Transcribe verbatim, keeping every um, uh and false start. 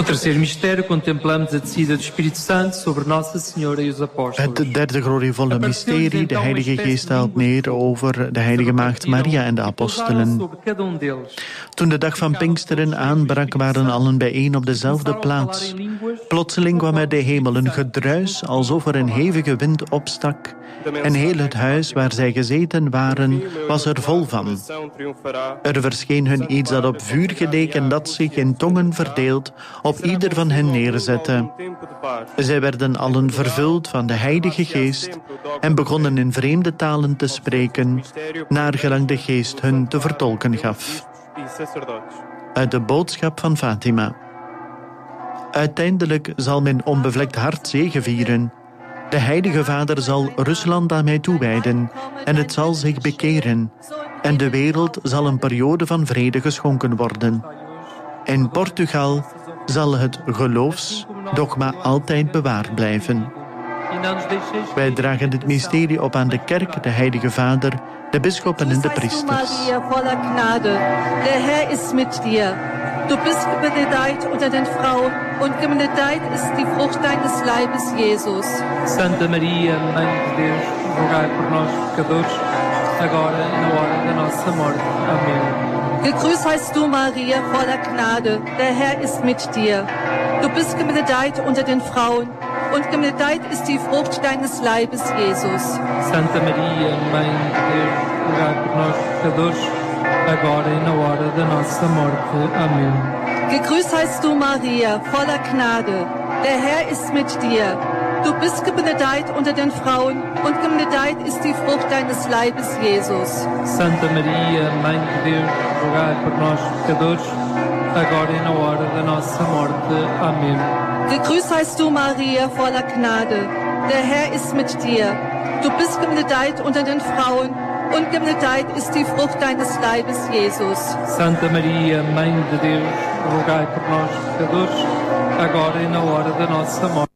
terceiro mistério, contemplamos a descida do Espírito Santo sobre Nossa Senhora e os apóstolos. Het derde glorievolle mysterie, de Heilige Geest daalt neer over de Heilige Maagd Maria en de apostelen. Toen de dag van Pinksteren aanbrak, waren allen bijeen op dezelfde plaats. Plotseling kwam uit de hemel een gedruis, alsof er een hevige wind opstak. En heel het huis waar zij gezeten waren, was er vol van. Er verscheen hun iets dat op vuur geleek en dat zich in tongen verdeeld op ieder van hen neerzette. Zij werden allen vervuld van de Heilige Geest en begonnen in vreemde talen te spreken, naar gelang de Geest hun te vertolken gaf. Uit de boodschap van Fatima. Uiteindelijk zal mijn onbevlekt hart zegevieren. De Heilige Vader zal Rusland aan mij toewijden en het zal zich bekeren. En de wereld zal een periode van vrede geschonken worden. In Portugal zal het geloofsdogma altijd bewaard blijven. Wij dragen dit mysterie op aan de kerk, de Heilige Vader, de bisschoppen en de priesters. Maria, voller Gnade, der Herr ist mit dir. Du bist gebenedeit unter den Frauen und gebenedeit ist die Frucht deines Leibes, Jesus. Santa Maria, Mãe de Deus, rogai por nós pecadores, agora e na hora da nossa morte. Amém. Gegrüßt seist du, Maria, voller Gnade, der Herr ist mit dir. Du bist gebenedeit unter den Frauen und gebenedeit ist die Frucht deines Leibes, Jesus. Santa Maria, Mãe de Deus, rogai por nós pecadores, agora e na hora da nossa morte. Amém. Gegrüßt seist du, Maria, voller Gnade, der Herr ist mit dir. Du bist gebenedeit unter den Frauen und gebenedeit ist die Frucht deines Leibes, Jesus. Santa Maria, Mãe de Deus, rogai por nós pecadores, agora e na hora da nossa morte. Amém. Gegrüßt seist du, Maria, voller Gnade, der Herr ist mit dir. Du bist gebenedeit unter den Frauen und gebenedeit ist die Frucht deines Leibes, Jesus. Santa Maria, Mãe de Deus, rogai por nós pecadores, agora e na hora da nossa morte.